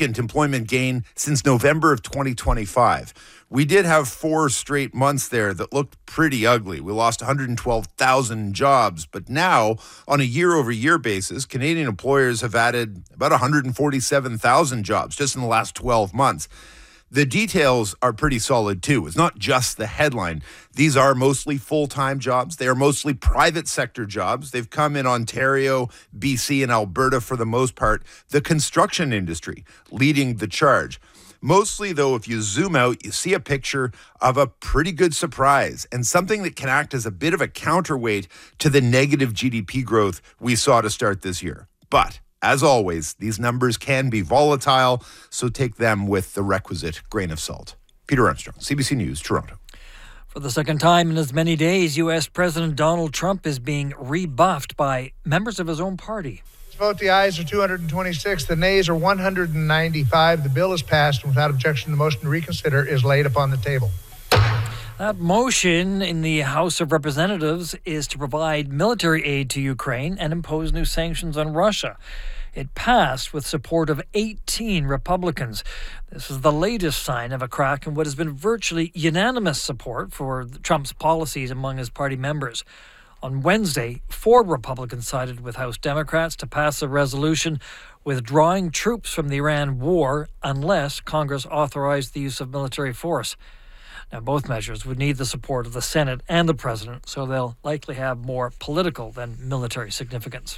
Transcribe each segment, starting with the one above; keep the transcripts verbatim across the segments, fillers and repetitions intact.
significant employment gain since November of twenty twenty-five. We did have four straight months there that looked pretty ugly. We lost one hundred twelve thousand jobs, but now, on a year-over-year basis, Canadian employers have added about one hundred forty-seven thousand jobs just in the last twelve months. The details are pretty solid, too. It's not just the headline. These are mostly full-time jobs. They are mostly private sector jobs. They've come in Ontario, B C, and Alberta for the most part. The construction industry leading the charge. Mostly, though, if you zoom out, you see a picture of a pretty good surprise and something that can act as a bit of a counterweight to the negative G D P growth we saw to start this year. But, as always, these numbers can be volatile, so take them with the requisite grain of salt. Peter Armstrong, C B C News, Toronto. For the second time in as many days, U S President Donald Trump is being rebuffed by members of his own party. Vote the ayes are two hundred twenty-six, the nays are one hundred ninety-five. The bill is passed, and without objection, the motion to reconsider is laid upon the table. That motion in the House of Representatives is to provide military aid to Ukraine and impose new sanctions on Russia. It passed with support of eighteen Republicans. This is the latest sign of a crack in what has been virtually unanimous support for Trump's policies among his party members. On Wednesday, four Republicans sided with House Democrats to pass a resolution withdrawing troops from the Iran war unless Congress authorized the use of military force. Now, both measures would need the support of the Senate and the President, so they'll likely have more political than military significance.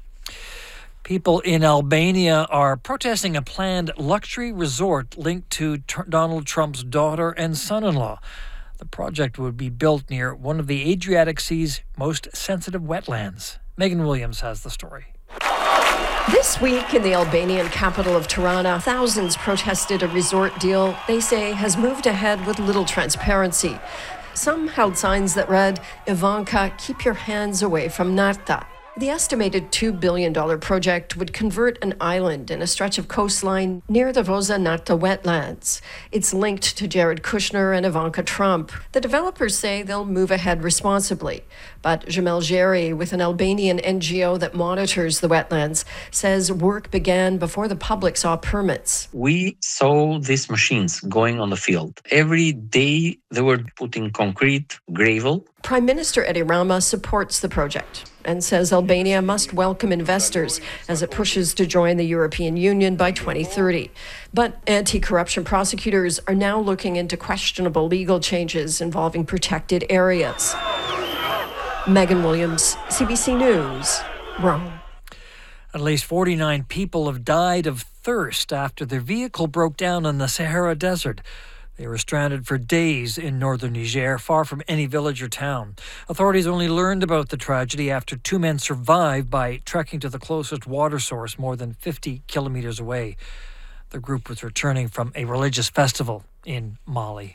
People in Albania are protesting a planned luxury resort linked to Tr- Donald Trump's daughter and son-in-law. The project would be built near one of the Adriatic Sea's most sensitive wetlands. Megan Williams has the story. This week in the Albanian capital of Tirana, thousands protested a resort deal they say has moved ahead with little transparency. Some held signs that read, "Ivanka, keep your hands away from Nafta." The estimated two billion dollars project would convert an island in a stretch of coastline near the Rosa Nafta wetlands. It's linked to Jared Kushner and Ivanka Trump. The developers say they'll move ahead responsibly. But Jamel Jerry, with an Albanian N G O that monitors the wetlands, says work began before the public saw permits. We saw these machines going on the field. Every day they were putting concrete, gravel. Prime Minister Edi Rama supports the project and says Albania must welcome investors as it pushes to join the European Union by twenty thirty. But anti-corruption prosecutors are now looking into questionable legal changes involving protected areas. Megan Williams, C B C News, Rome. At least forty-nine people have died of thirst after their vehicle broke down in the Sahara Desert. They were stranded for days in northern Niger, far from any village or town. Authorities only learned about the tragedy after two men survived by trekking to the closest water source more than fifty kilometers away. The group was returning from a religious festival in Mali.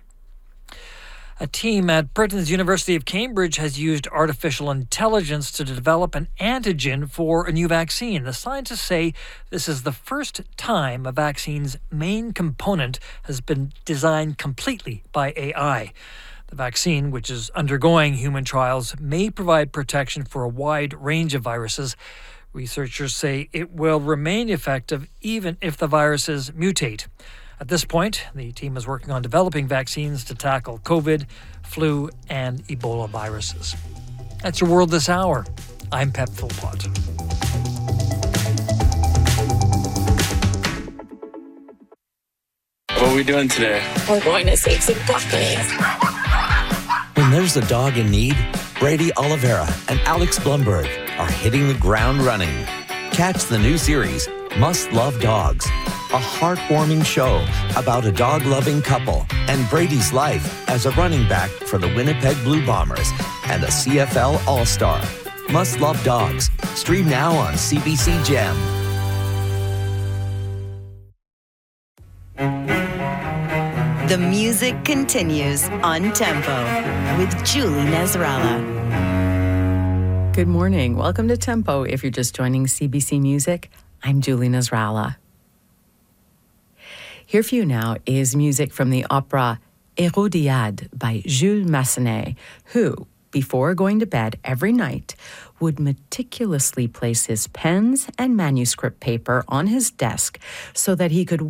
A team at Britain's University of Cambridge has used artificial intelligence to develop an antigen for a new vaccine. The scientists say this is the first time a vaccine's main component has been designed completely by A I. The vaccine, which is undergoing human trials, may provide protection for a wide range of viruses. Researchers say it will remain effective even if the viruses mutate. At this point, the team is working on developing vaccines to tackle COVID, flu, and Ebola viruses. That's your world this hour. I'm Pep Philpott. What are we doing today? We're going to save some puppies. When there's a dog in need, Brady Oliveira and Alex Blumberg are hitting the ground running. Catch the new series, Must Love Dogs, a heartwarming show about a dog-loving couple and Brady's life as a running back for the Winnipeg Blue Bombers and a C F L All-Star. Must Love Dogs. Stream now on C B C Gem. The music continues on Tempo with Julie Nasrallah. Good morning. Welcome to Tempo. If you're just joining C B C Music, I'm Julie Nasrallah. Here for you now is music from the opera Hérodiade by Jules Massenet, who, before going to bed every night, would meticulously place his pens and manuscript paper on his desk so that he could